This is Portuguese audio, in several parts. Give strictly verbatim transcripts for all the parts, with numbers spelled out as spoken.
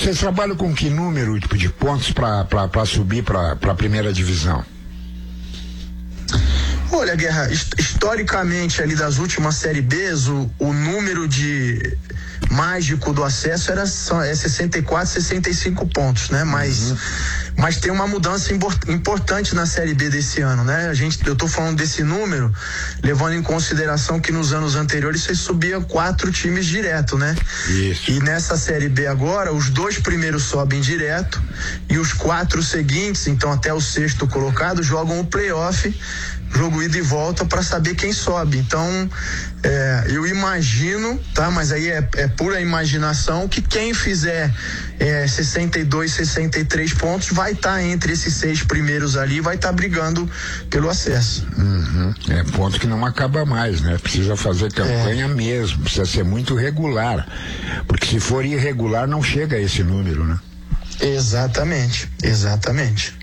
Vocês trabalham com que número tipo, de pontos para subir para a primeira divisão? Olha, Guerra, historicamente ali das últimas Série Bs, o, o número de mágico do acesso era é sessenta e quatro, sessenta e cinco pontos, né? Mas, uhum. mas tem uma mudança importante na Série B desse ano, né? A gente, eu tô falando desse número, levando em consideração que nos anos anteriores você subia quatro times direto, né? Isso. E nessa Série B agora, os dois primeiros sobem direto e os quatro seguintes, então até o sexto colocado, jogam o playoff, jogo ida e volta para saber quem sobe. Então, é, eu imagino, tá? Mas aí é, é pura imaginação, que quem fizer é, sessenta e dois, sessenta e três pontos vai estar tá entre esses seis primeiros ali, vai estar tá brigando pelo acesso. Uhum. É ponto que não acaba mais, né? Precisa fazer campanha é. mesmo, precisa ser muito regular, porque se for irregular não chega a esse número, né? Exatamente, exatamente.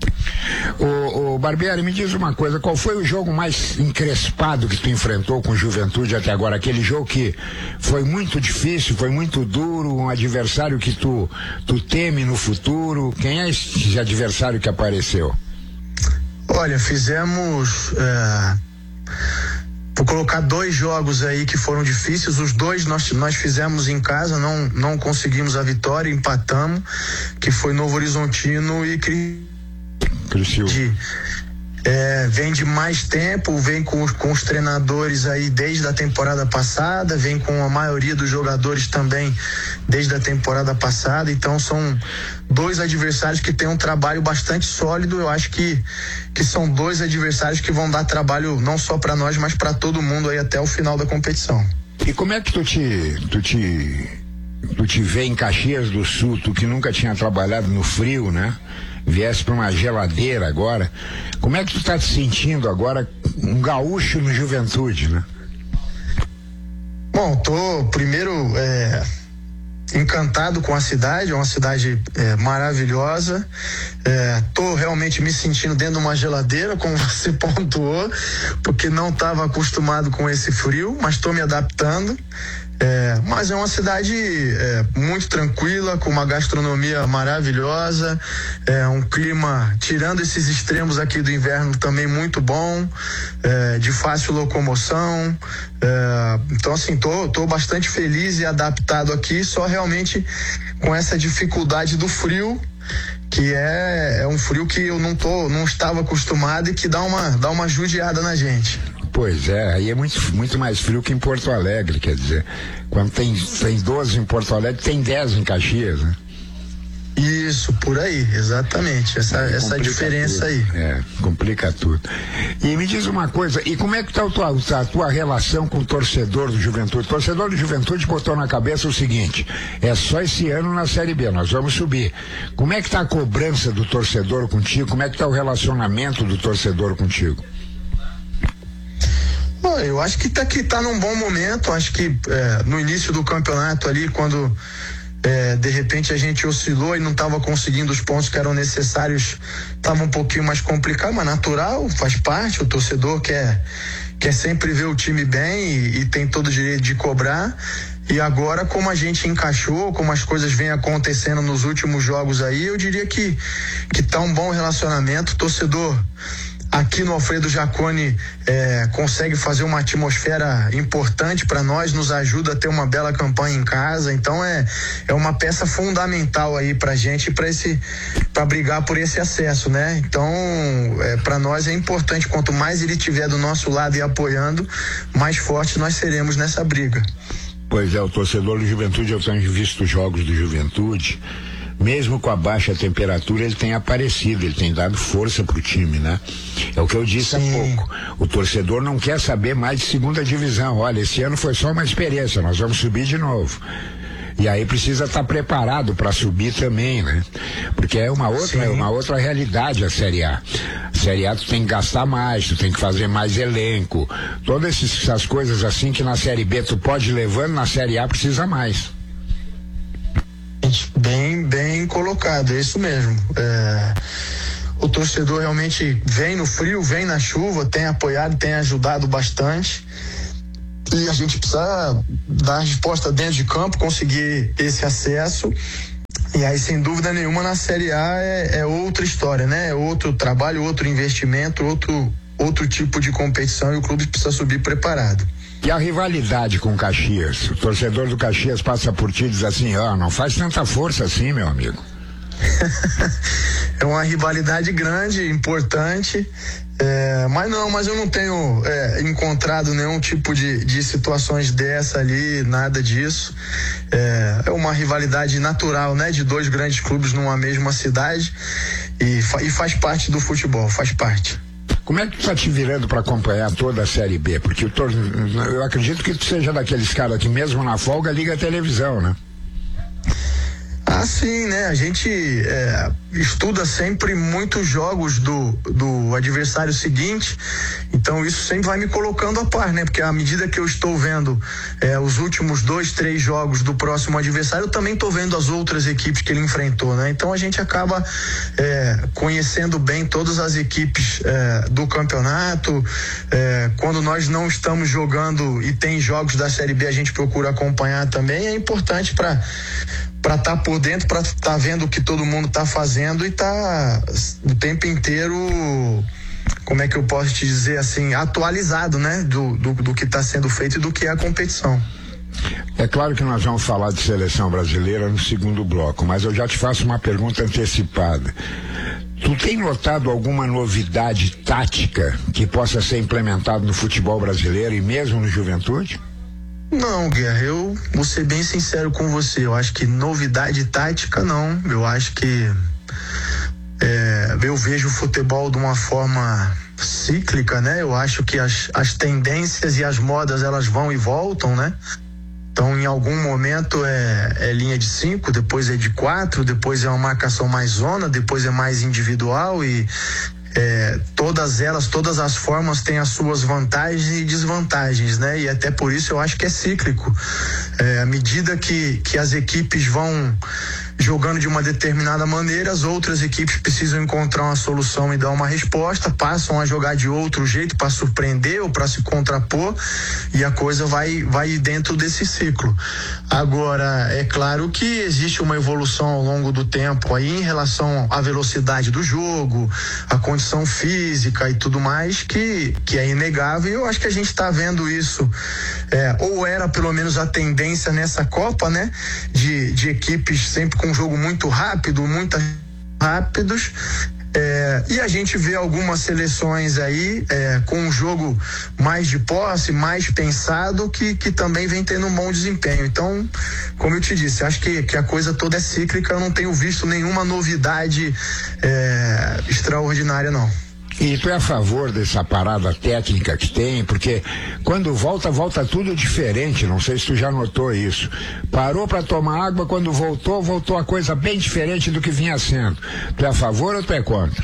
O, o Barbieri, me diz uma coisa, qual foi o jogo mais encrespado que tu enfrentou com Juventude até agora? Aquele jogo que foi muito difícil, foi muito duro, um adversário que tu, tu teme no futuro. Quem é esse adversário que apareceu? Olha, fizemos é, vou colocar dois jogos aí que foram difíceis. Os dois nós, nós fizemos em casa, não, não conseguimos a vitória, empatamos, que foi Novo Horizontino e Cri De, é, vem de mais tempo, vem com, com os treinadores aí desde a temporada passada, vem com a maioria dos jogadores também desde a temporada passada. Então são dois adversários que têm um trabalho bastante sólido. Eu acho que, que são dois adversários que vão dar trabalho não só para nós, mas para todo mundo aí até o final da competição. E como é que tu te, tu te, tu te vê em Caxias do Sul, tu que nunca tinha trabalhado no frio, né? Viesse para uma geladeira agora, como é que tu tá te sentindo agora, um gaúcho no Juventude, né? Bom, tô primeiro é, encantado com a cidade, é uma cidade é, maravilhosa, é, tô realmente me sentindo dentro de uma geladeira, como você pontuou, porque não estava acostumado com esse frio, mas tô me adaptando. É, mas é uma cidade é, muito tranquila, com uma gastronomia maravilhosa, é, um clima, tirando esses extremos aqui do inverno, também muito bom, é, de fácil locomoção. É, então assim, tô, tô bastante feliz e adaptado aqui, só realmente com essa dificuldade do frio, que é, é um frio que eu não tô, não estava acostumado e que dá uma, dá uma judiada na gente. Pois é, aí é muito, muito mais frio que em Porto Alegre, quer dizer, quando tem, tem doze em Porto Alegre, tem dez em Caxias, né? Isso, por aí, exatamente, essa, é, essa diferença tudo. aí. É, complica tudo. E me diz uma coisa, e como é que está a tua, a tua relação com o torcedor do Juventude? O torcedor do Juventude botou na cabeça o seguinte, é só esse ano na Série B, nós vamos subir. Como é que está a cobrança do torcedor contigo? Como é que está o relacionamento do torcedor contigo? Eu acho que tá, que tá num bom momento. Acho que é, no início do campeonato ali, quando é, de repente a gente oscilou e não estava conseguindo os pontos que eram necessários, estava um pouquinho mais complicado, mas natural, faz parte. O torcedor quer, quer sempre ver o time bem e, e tem todo o direito de cobrar. E agora, como a gente encaixou, como as coisas vêm acontecendo nos últimos jogos aí, eu diria que, que tá um bom relacionamento. O torcedor aqui no Alfredo Jaconi é, consegue fazer uma atmosfera importante para nós, nos ajuda a ter uma bela campanha em casa. Então é, é uma peça fundamental aí pra gente, para esse, para brigar por esse acesso, né? Então é, para nós é importante, quanto mais ele estiver do nosso lado e apoiando, mais forte nós seremos nessa briga. Pois é, o torcedor do Juventude, eu tenho visto os jogos do Juventude, mesmo com a baixa temperatura, ele tem aparecido, ele tem dado força pro time, né? É o que eu disse Sim. há pouco. O torcedor não quer saber mais de segunda divisão. Olha, esse ano foi só uma experiência, nós vamos subir de novo. E aí precisa estar preparado para subir também, né? Porque é uma outra, é uma outra realidade a Série A. A Série A tu tem que gastar mais, tu tem que fazer mais elenco. Todas essas coisas assim que na Série B tu pode ir levando, na Série A precisa mais. Bem, bem colocado, é isso mesmo. É, o torcedor realmente vem no frio, vem na chuva, tem apoiado, tem ajudado bastante. E a gente precisa dar a resposta dentro de campo, conseguir esse acesso E aí, sem dúvida nenhuma, na Série A é, é outra história, né? É outro trabalho, outro investimento, outro, outro tipo de competição, e o clube precisa subir preparado. E a rivalidade com o Caxias? O torcedor do Caxias passa por ti e diz assim, ó, oh, não faz tanta força assim, meu amigo. É uma rivalidade grande, importante, é, mas não, mas eu não tenho é, encontrado nenhum tipo de, de situações dessa ali, nada disso. É, é uma rivalidade natural, né, de dois grandes clubes numa mesma cidade, e, fa, e faz parte do futebol, faz parte. Como é que tu tá te virando para acompanhar toda a Série B? Porque eu, tô, eu acredito que tu seja daqueles caras que mesmo na folga liga a televisão, né? Ah, sim, né? A gente é, estuda sempre muitos jogos do, do adversário seguinte, então isso sempre vai me colocando a par, né? Porque à medida que eu estou vendo é, os últimos dois, três jogos do próximo adversário, eu também estou vendo as outras equipes que ele enfrentou, né? Então a gente acaba é, conhecendo bem todas as equipes é, do campeonato. É, quando nós não estamos jogando e tem jogos da Série B, a gente procura acompanhar também. É importante para para estar tá por dentro, para estar tá vendo o que todo mundo está fazendo e tá o tempo inteiro, como é que eu posso te dizer assim, atualizado, né, do, do, do que está sendo feito e do que é a competição. É claro que nós vamos falar de seleção brasileira no segundo bloco, mas eu já te faço uma pergunta antecipada. Tu tem notado alguma novidade tática que possa ser implementada no futebol brasileiro e mesmo no Juventude? Não, Guerra, eu vou ser bem sincero com você, eu acho que novidade tática não, eu acho que é, eu vejo o futebol de uma forma cíclica, né? Eu acho que as, as tendências e as modas, elas vão e voltam, né? Então, em algum momento é, é linha de cinco, depois é de quatro, depois é uma marcação mais zona, depois é mais individual, e É, todas elas, todas as formas têm as suas vantagens e desvantagens, né? E até por isso eu acho que é cíclico. É, à medida que, que as equipes vão jogando de uma determinada maneira, as outras equipes precisam encontrar uma solução e dar uma resposta, passam a jogar de outro jeito para surpreender ou para se contrapor, e a coisa vai, vai dentro desse ciclo. Agora, é claro que existe uma evolução ao longo do tempo aí em relação à velocidade do jogo, a condição física e tudo mais, que, que é inegável, e eu acho que a gente está vendo isso, é, ou era pelo menos a tendência nessa Copa, né, de, de equipes sempre com um jogo muito rápido, muito rápidos, é, e a gente vê algumas seleções aí é, com um jogo mais de posse, mais pensado, que, que também vem tendo um bom desempenho. Então, como eu te disse, acho que, que a coisa toda é cíclica, eu não tenho visto nenhuma novidade é, extraordinária, não. E tu é a favor dessa parada técnica que tem? Porque quando volta, volta tudo diferente, não sei se tu já notou isso. Parou para tomar água, quando voltou, voltou a coisa bem diferente do que vinha sendo. Tu é a favor ou tu é contra?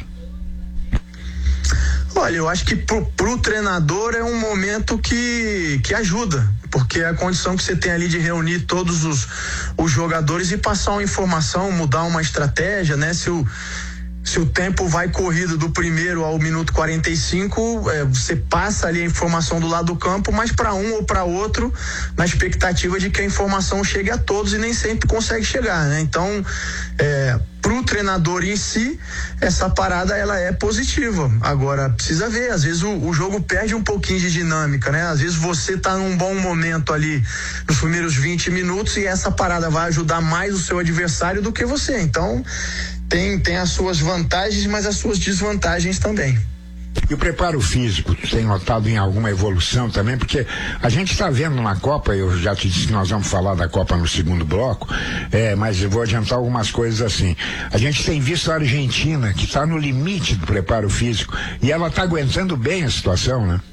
Olha, eu acho que pro, pro treinador é um momento que, que ajuda, porque é a condição que você tem ali de reunir todos os, os jogadores e passar uma informação, mudar uma estratégia, né? Se o Se o tempo vai corrido do primeiro ao minuto quarenta e cinco, é, você passa ali a informação do lado do campo, mas para um ou para outro, na expectativa de que a informação chegue a todos, e nem sempre consegue chegar, né? Então, é, pro treinador em si, essa parada ela é positiva. Agora, precisa ver, às vezes o, o jogo perde um pouquinho de dinâmica, né? Às vezes você tá num bom momento ali nos primeiros vinte minutos, e essa parada vai ajudar mais o seu adversário do que você. Então, Tem, tem as suas vantagens, mas as suas desvantagens também. E o preparo físico, tu tem notado em alguma evolução também? Porque a gente está vendo na Copa, eu já te disse que nós vamos falar da Copa no segundo bloco, é, mas eu vou adiantar algumas coisas assim. A gente tem visto a Argentina, que está no limite do preparo físico, e ela está aguentando bem a situação, né?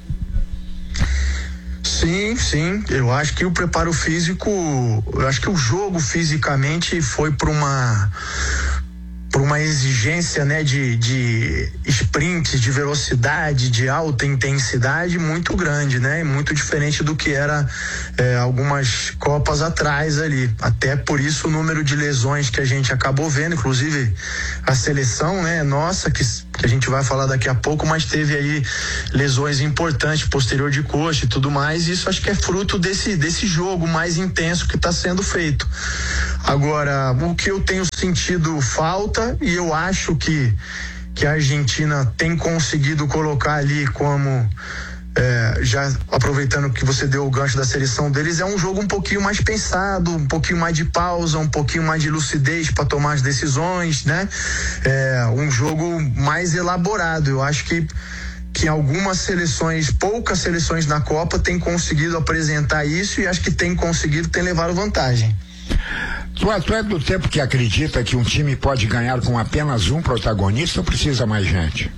Sim, sim, eu acho que o preparo físico, eu acho que o jogo fisicamente foi para uma por uma exigência, né, de, de sprints, de velocidade, de alta intensidade muito grande, né, muito diferente do que era é, algumas Copas atrás ali. Até por isso o número de lesões que a gente acabou vendo, inclusive a seleção, né, nossa, que, que a gente vai falar daqui a pouco, mas teve aí lesões importantes, posterior de coxa e tudo mais, e isso acho que é fruto desse, desse jogo mais intenso que está sendo feito. Agora, o que eu tenho sentido falta, e eu acho que, que a Argentina tem conseguido colocar ali como... É, já aproveitando que você deu o gancho da seleção deles, é um jogo um pouquinho mais pensado, um pouquinho mais de pausa, um pouquinho mais de lucidez para tomar as decisões, né? É, um jogo mais elaborado. Eu acho que que algumas seleções, poucas seleções na Copa têm conseguido apresentar isso, e acho que tem conseguido, tem levado vantagem. Tu, tu é do tempo que acredita que um time pode ganhar com apenas um protagonista ou precisa mais gente?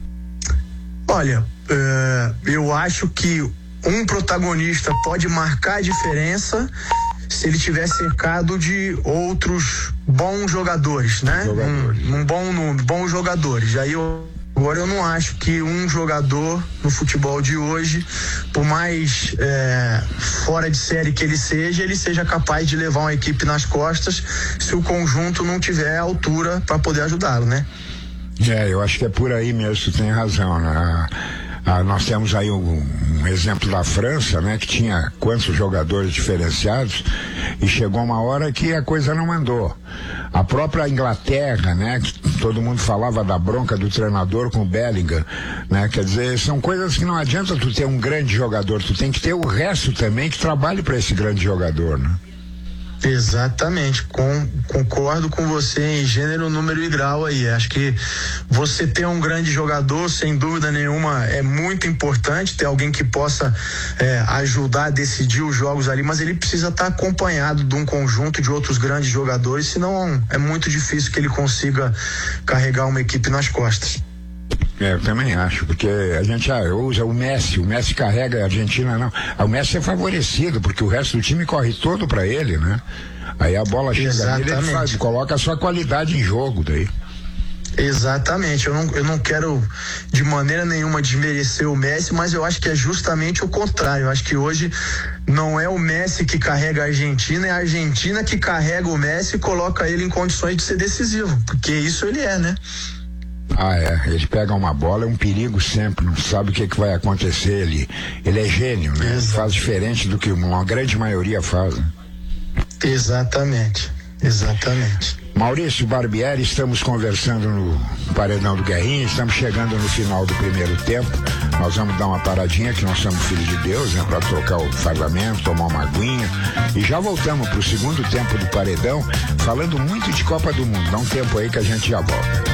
Olha, uh, eu acho que um protagonista pode marcar a diferença se ele tiver cercado de outros bons jogadores, né? Jogadores. Um, um bom número, bons jogadores. Aí eu, agora eu não acho que um jogador no futebol de hoje, por mais é, fora de série que ele seja, ele seja capaz de levar uma equipe nas costas se o conjunto não tiver a altura para poder ajudá-lo, né? É, eu acho que é por aí mesmo, tu tem razão, né? Ah, nós temos aí um, um exemplo da França, né? Que tinha quantos jogadores diferenciados e chegou uma hora que a coisa não andou. A própria Inglaterra, né? Que todo mundo falava da bronca do treinador com o Bellingham, né? Quer dizer, são coisas que não adianta tu ter um grande jogador, tu tem que ter o resto também que trabalhe para esse grande jogador, né? Exatamente, com, concordo com você em gênero, número e grau aí. Acho que você ter um grande jogador, sem dúvida nenhuma, é muito importante, ter alguém que possa é, ajudar a decidir os jogos ali, mas ele precisa estar acompanhado de um conjunto de outros grandes jogadores, senão é muito difícil que ele consiga carregar uma equipe nas costas. É, eu também acho, porque a gente ah, usa o Messi, o Messi carrega a Argentina, não. O Messi é favorecido, porque o resto do time corre todo pra ele, né? Aí a bola chega nele, ele faz, coloca a sua qualidade em jogo daí. Exatamente, eu não, eu não quero de maneira nenhuma desmerecer o Messi, mas eu acho que é justamente o contrário. Eu acho que hoje não é o Messi que carrega a Argentina, é a Argentina que carrega o Messi e coloca ele em condições de ser decisivo, porque isso ele é, né? Ah, é, ele pega uma bola, é um perigo sempre, não sabe o que, que vai acontecer, ele, ele é gênio, né? Exato. Faz diferente do que uma grande maioria faz. Exatamente, exatamente. Maurício Barbieri, estamos conversando no Paredão do Guerrinha, estamos chegando no final do primeiro tempo, nós vamos dar uma paradinha, que nós somos filhos de Deus, né? Para trocar o parlamento, tomar uma aguinha, e já voltamos para o segundo tempo do Paredão, falando muito de Copa do Mundo. Dá um tempo aí que a gente já volta.